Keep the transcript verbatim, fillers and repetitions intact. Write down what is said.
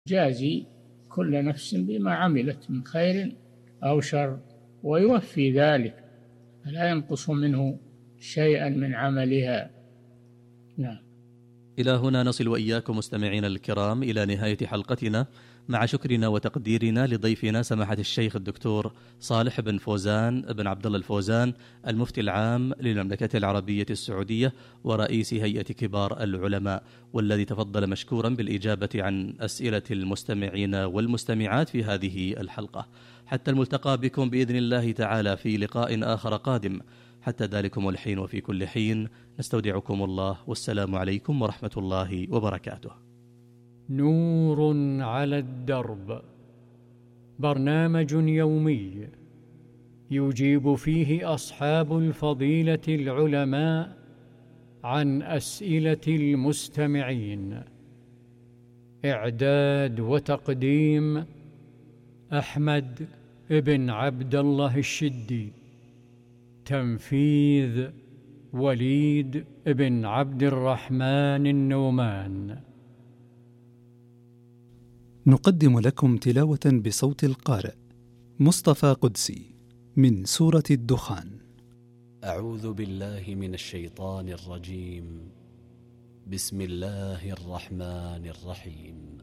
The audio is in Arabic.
جازي كل نفس بما عملت من خير أو شر ويوفي ذلك، فلا ينقص منه شيئا من عملها. نعم. إلى هنا نصل وإياكم مستمعين الكرام إلى نهاية حلقتنا، مع شكرنا وتقديرنا لضيفنا سماحة الشيخ الدكتور صالح بن فوزان بن عبد الله الفوزان، المفتي العام للمملكة العربية السعودية ورئيس هيئة كبار العلماء، والذي تفضل مشكورا بالإجابة عن أسئلة المستمعين والمستمعات في هذه الحلقة. حتى الملتقى بكم بإذن الله تعالى في لقاء آخر قادم. حتى ذلكم الحين وفي كل حين نستودعكم الله، والسلام عليكم ورحمة الله وبركاته. نور على الدرب، برنامج يومي يجيب فيه أصحاب الفضيلة العلماء عن أسئلة المستمعين. إعداد وتقديم أحمد بن عبد الله الشدي. تنفيذ وليد بن عبد الرحمن النومان. نقدم لكم تلاوة بصوت القارئ مصطفى قدسي من سورة الدخان. أعوذ بالله من الشيطان الرجيم. بسم الله الرحمن الرحيم.